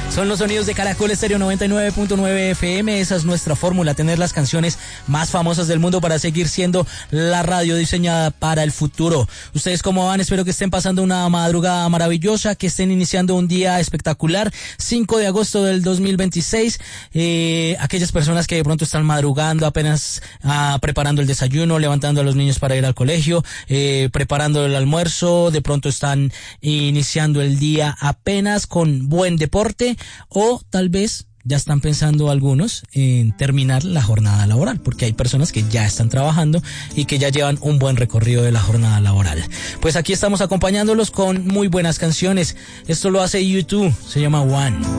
Son los sonidos de Caracol Estéreo 99.9 FM. Esa es nuestra fórmula, tener las canciones más famosas del mundo para seguir siendo la radio diseñada para el futuro. ¿Ustedes cómo van? Espero que estén pasando una madrugada maravillosa, que estén iniciando un día espectacular. 5 de agosto del 2026. Aquellas personas que de pronto están madrugando, apenas preparando el desayuno, levantando a los niños para ir al colegio, preparando el almuerzo, de pronto están iniciando el día apenas con buen deporte, o tal vez ya están pensando algunos en terminar la jornada laboral, porque hay personas que ya están trabajando y que ya llevan un buen recorrido de la jornada laboral. Pues aquí estamos acompañándolos con muy buenas canciones. Esto lo hace YouTube, se llama One.